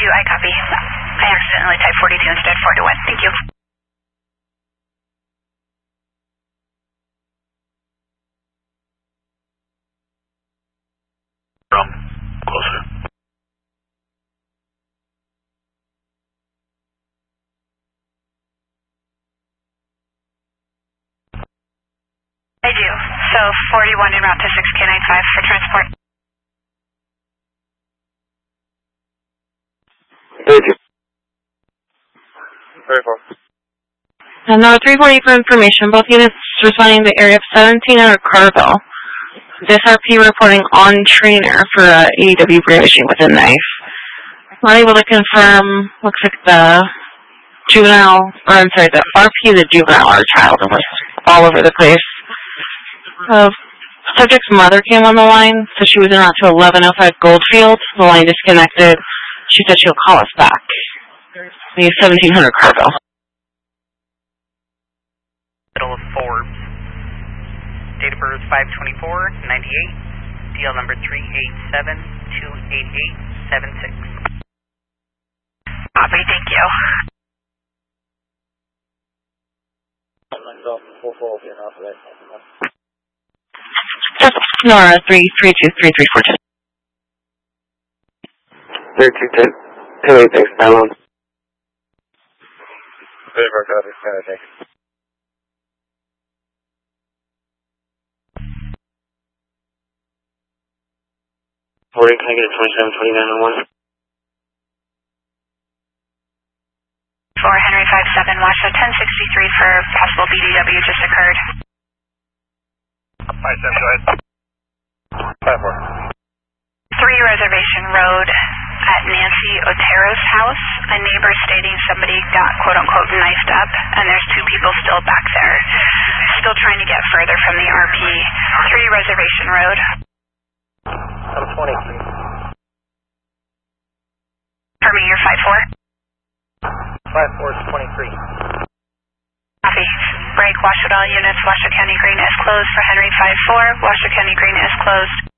I copy. I accidentally typed 42 instead, 4 to 1. Thank you. Closer. I do. So 41 en route to 6K95 for transport. Thank you. Very far. Number 340 for information. Both units responding to the area of 1700 Carville. This RP reporting on trainer for AEW brandishing with a knife. Not able to confirm. Looks like the juvenile, or I'm sorry, the RP, the juvenile, or child, and was all over the place. Subject's mother came on the line, so she was en route to 1105 Goldfield. The line disconnected. She said she'll call us back. The 1700 Carville. Middle of Forbes. Date of birth 5/24/98. DL number 387-28876. Copy, thank you. Nora 332-3342. 3210. 286, down. Very far, copy. Thanks. Forwarding, can I get a 2729 For Henry 57, watch the 1063 for possible BDW just occurred. 57, go ahead. 54. 3 Reservation Road at Nancy Otero's house. A neighbor stating somebody got quote-unquote knifed up, and there's 2 people still back there. Still trying to get further from the RP. 3 Reservation Road. I'm 23. For me, you're 5-4. 5-4 is 23. Copy. Break, Washoe all units. Washoe County Green is closed for Henry 5-4. Washoe County Green is closed.